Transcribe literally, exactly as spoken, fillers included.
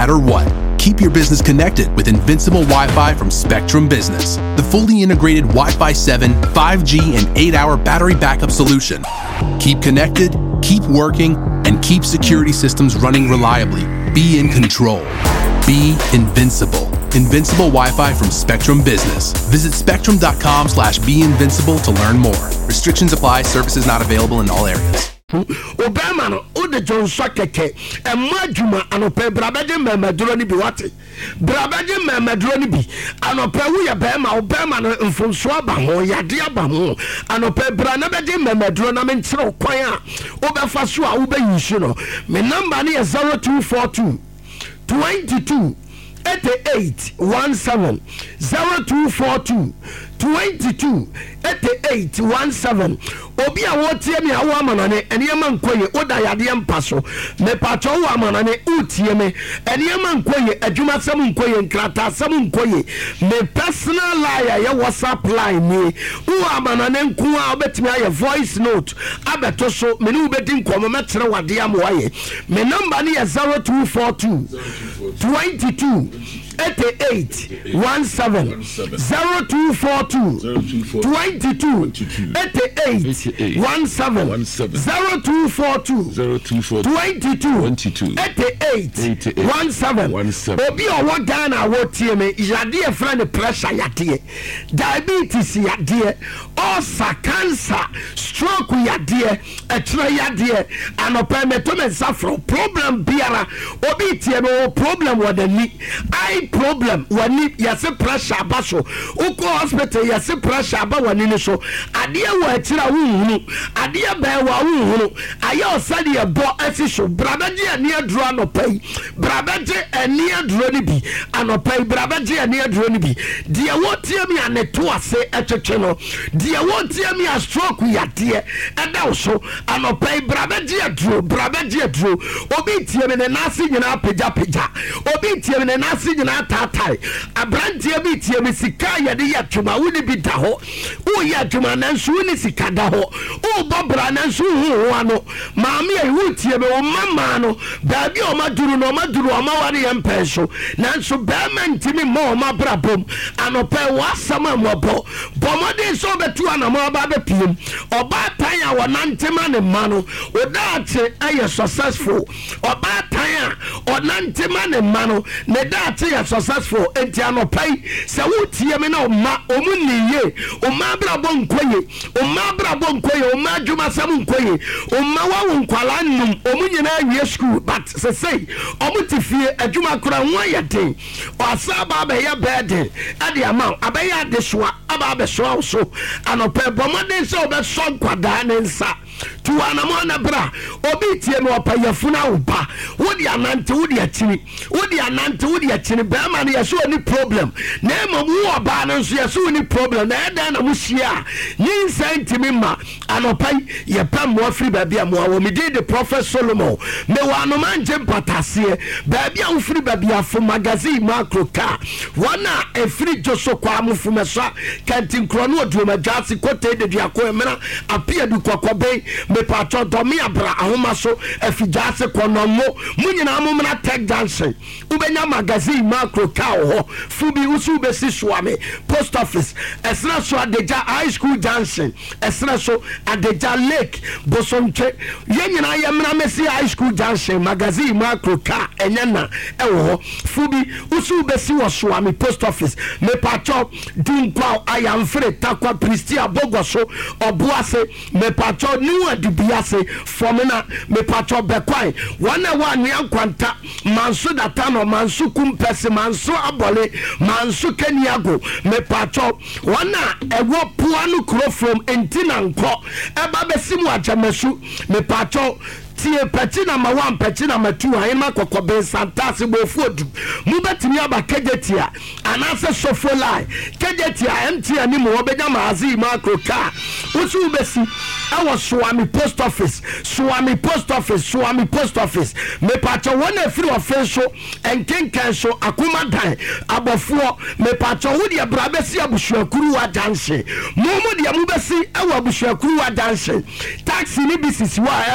matter what. Keep your business connected with Invincible Wi-Fi from Spectrum Business, the fully integrated Wi-Fi seven, five G, and eight hour battery backup solution. Keep connected, keep working, and keep security systems running reliably. Be in control. Be invincible. Invincible Wi-Fi from Spectrum Business. Visit spectrum.com slash be invincible to learn more. Restrictions apply. Services not available in all areas. Obama no ode John Swakeke emadwuma anope brabaje memaduro ni bi wate brabaje memaduro ni bi anope wo ye bema Obama no mfonso aba ho yade aba ho anope bra na beje memaduro na menkyere kwan a obefa so a wo bayisu no me number ne zero two four two twenty-two eighty-eight seventeen zero two four two twenty-two eighty-eight seventeen obi a wotie me awo amanane eniyama nkoye oda yade mpaso me pacho wo amanane utie me eniyama nkoye adwuma sam nkoye nkrata sam nkoye me personal line ya WhatsApp line ni wo amanane nko a obetimi aye voice note abeto so me ni ubedi nkomo metre wade am waye me number ni zero two four two twenty-two eighty-eight seventeen zero two four two twenty-two eighty-eight seventeen zero two four two twenty-two eighty-eight seventeen obi owo Ghana wotie me yade e friend pressure yade diabetes yade ulcer cancer stroke yade etre yade anopa meto suffer problem biara obi tie me problem with the knee I problem wani yase pressure ba so uko hospital yase pressure ba wani ni so ade wa akira wuhunu ade ba wa wuhunu aye osade e bo asiso brabaje ani aduro anopai brabaje ani aduro ni bi anopai brabaje ani aduro ni bi de wotie mi aneto ase etwetwe no de wotie mi a stroke yade eda so anopai brabaje aduro brabaje aduro obi tie me ne nasi nyina peja peja obi tie me ne nasi nyina tatai abrantie bi tie me sika yade yatuma woni bi da ho wo yatuma nanso woni sika da ho wo bobra nanso hu ano maami e wo tie me o mama no baabi o maduru no maduru o mawari empenso nanso bema ntimi mo ma brabom anope wasama mobo bomode so betu anamo aba be piem oba tan a wonantema ne ma no odaate aye successful oba tan a onantema ne ma no ne daate ya successful enti anopai se wo tie me na o ma o mu niye o ma brabo nkoye o ma brabo nkoye o ma dwuma sam nkoye o ma wa nkwala nnum o mu nyina awie school but se say o mu tifie adwuma kora won yeten o asaba ba ya bede ade ama abaya de soa aba be soa so anopai bomode se o be so nkwada ne nsa tu anamo na bra obi tie me opayafuna uba wodi anante wodi akini wodi anante wodi akini be ma na yeso ni problem na emo mu oba na nso yeso ni problem na eda na mu hia yin sentimi ma anopai ye pam mo free ba bia mo wo me did the prophet Solomon me wa no manje mpatase ba bia wo free ba bia fo magazine macro car wana e free joso kwa amufu meso kantin krono oduma jasi kote de dia ko emra apia du kwakobe me pacho domi abra ahoma so afijase konomo munyina amumna tech dancing ubenya magazine macro car ho fubi usu besi swame post office esna so adeja high school dancing esna so adeja lake bosonche yenyina yemna mesi high school dancing magazine macro car enyana ewo fubi usu besi wo swame post office me pacho dinkwa ayamfre takwa pristia bogoso obuase me pacho ni adibiase formina me pacho bekwai wana wan yankwanta manso datano manso kumpese manso abole manso keniago me pacho wana ewo puanu kro from entina nko eba besimu ajamesu me pacho tie peti na ma one peti na ma two ayin ma kokobe santase bofodu mu betimi aba kejetia anase sofolai kejetia mt ani mo obenya maazi macro car usu besi awo swami post office swami post office swami post office me pacho wona free ofenso enkenken so akuma dan abofuo me pacho wodi abrabesi abusuakuru wa danse mu mu de mu besi awo abusuakuru wa danse taxi ni bisisi wa